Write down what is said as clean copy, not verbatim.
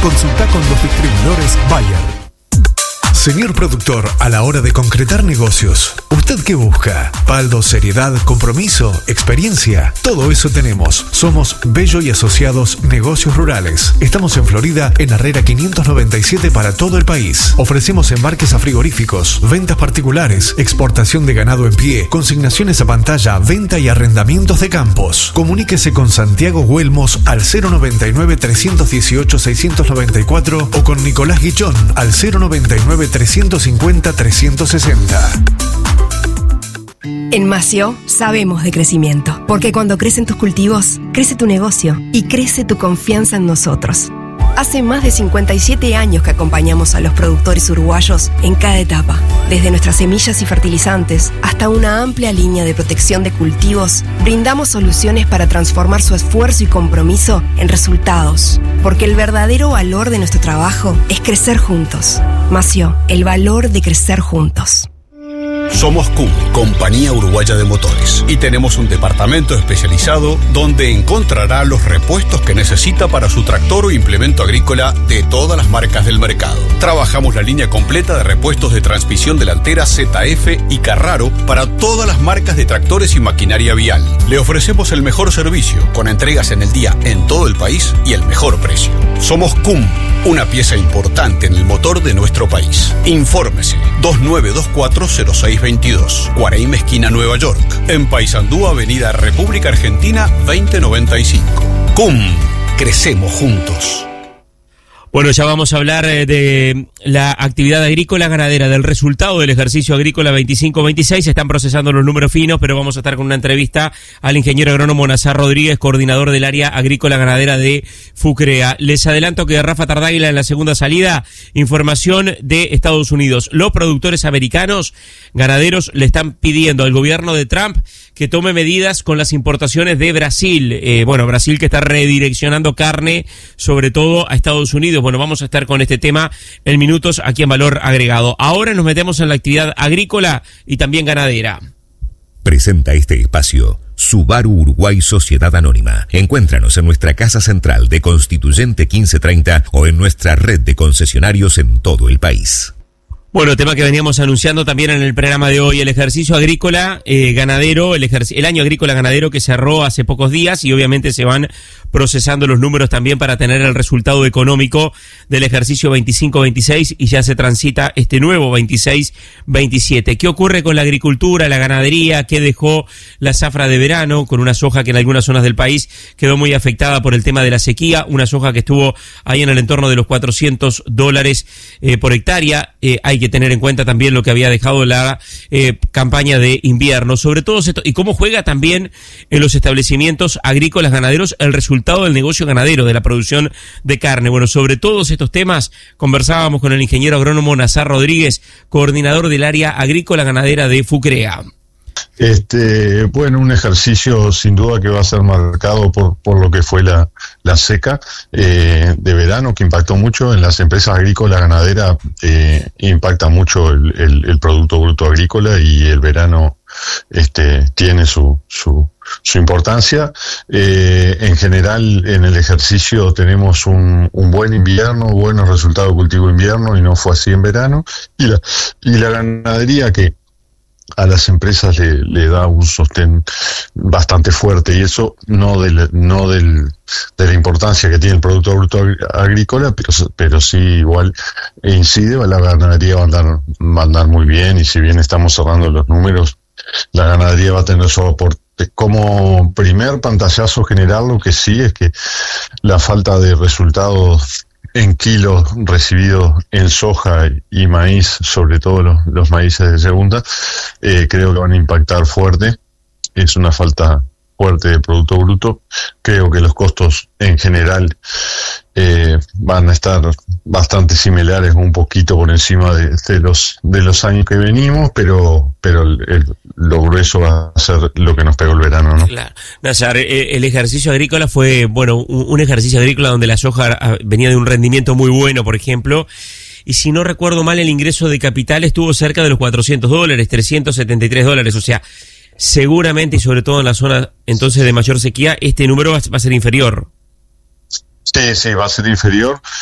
Consulta con los distribuidores Bayer. Señor productor, a la hora de concretar negocios, ¿usted qué busca? ¿Paldo, seriedad, compromiso, experiencia? Todo eso tenemos. Somos Bello y Asociados Negocios Rurales. Estamos en Florida, en Herrera 597 para todo el país. Ofrecemos embarques a frigoríficos, ventas particulares, exportación de ganado en pie, consignaciones a pantalla, venta y arrendamientos de campos. Comuníquese con Santiago Huelmos al 099-318-694 o con Nicolás Guichón al 099-350-360. En Mació sabemos de crecimiento, porque cuando crecen tus cultivos, crece tu negocio y crece tu confianza en nosotros. Hace más de 57 años que acompañamos a los productores uruguayos en cada etapa, desde nuestras semillas y fertilizantes hasta una amplia línea de protección de cultivos. Brindamos soluciones para transformar su esfuerzo y compromiso en resultados, porque el verdadero valor de nuestro trabajo es crecer juntos. Mació, el valor de crecer juntos. Somos CUM, Compañía Uruguaya de Motores, y tenemos un departamento especializado donde encontrará los repuestos que necesita para su tractor o implemento agrícola de todas las marcas del mercado. Trabajamos la línea completa de repuestos de transmisión delantera ZF y Carraro para todas las marcas de tractores y maquinaria vial. Le ofrecemos el mejor servicio, con entregas en el día en todo el país y el mejor precio. Somos CUM, una pieza importante en el motor de nuestro país. Infórmese 29240622, Guaraíma, esquina Nueva York. En Paysandú, Avenida República Argentina 2095. CUM, crecemos juntos. Bueno, ya vamos a hablar de la actividad agrícola ganadera, del resultado del ejercicio agrícola 25-26. Se están procesando los números finos, pero vamos a estar con una entrevista al ingeniero agrónomo Nazar Rodríguez, coordinador del área agrícola ganadera de FUCREA. Les adelanto que Rafa Tardáguila en la segunda salida, información de Estados Unidos. Los productores americanos ganaderos le están pidiendo al gobierno de Trump que tome medidas con las importaciones de Brasil. Brasil que está redireccionando carne, sobre todo a Estados Unidos. Bueno, vamos a estar con este tema en minutos aquí en Valor Agregado. Ahora nos metemos en la actividad agrícola y también ganadera. Presenta este espacio Subaru Uruguay Sociedad Anónima. Encuéntranos en nuestra casa central de Constituyente 1530 o en nuestra red de concesionarios en todo el país. Bueno, tema que veníamos anunciando también en el programa de hoy, el ejercicio agrícola ganadero, el año agrícola ganadero que cerró hace pocos días, y obviamente se van procesando los números también para tener el resultado económico del ejercicio 25-26, y ya se transita este nuevo 26-27. ¿Qué ocurre con la agricultura, la ganadería? ¿Qué dejó la zafra de verano con una soja que en algunas zonas del país quedó muy afectada por el tema de la sequía? Una soja que estuvo ahí en el entorno de los $400 por hectárea. Hay que tener en cuenta también lo que había dejado la campaña de invierno, sobre todo esto, y cómo juega también en los establecimientos agrícolas ganaderos el resultado del negocio ganadero, de la producción de carne. Bueno, sobre todos estos temas conversábamos con el ingeniero agrónomo Nazar Rodríguez, coordinador del área agrícola ganadera de FUCREA. Un ejercicio sin duda que va a ser marcado por lo que fue la seca de verano, que impactó mucho en las empresas agrícolas ganaderas. Impacta mucho el Producto Bruto Agrícola, y el verano tiene su importancia. En general, en el ejercicio tenemos un buen invierno, buenos resultados de cultivo invierno, y no fue así en verano. Y la ganadería, que a las empresas le da un sostén bastante fuerte, y eso no de la importancia que tiene el Producto Bruto Agrícola, pero sí igual incide. La ganadería va a andar muy bien, y si bien estamos cerrando los números, la ganadería va a tener su aporte. Como primer pantallazo general, lo que sí es que la falta de resultados en kilos recibidos en soja y maíz, sobre todo los maíces de segunda, creo que van a impactar fuerte. Es una falta fuerte de Producto Bruto. Creo que los costos en general van a estar bastante similares, un poquito por encima de los años que venimos, pero lo grueso va a ser lo que nos pegó el verano, ¿no? Claro. Nazar, el ejercicio agrícola fue, un ejercicio agrícola donde la soja venía de un rendimiento muy bueno, por ejemplo, y si no recuerdo mal, el ingreso de capital estuvo cerca de los $400, $373, o sea, seguramente, y sobre todo en la zona entonces de mayor sequía, este número va a ser inferior. Sí, va a ser inferior.